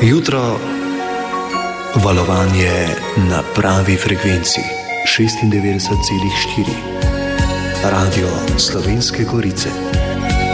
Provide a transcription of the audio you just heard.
Jutro, valovanje na pravi frekvenci 96,4. Radio Slovenske Gorice.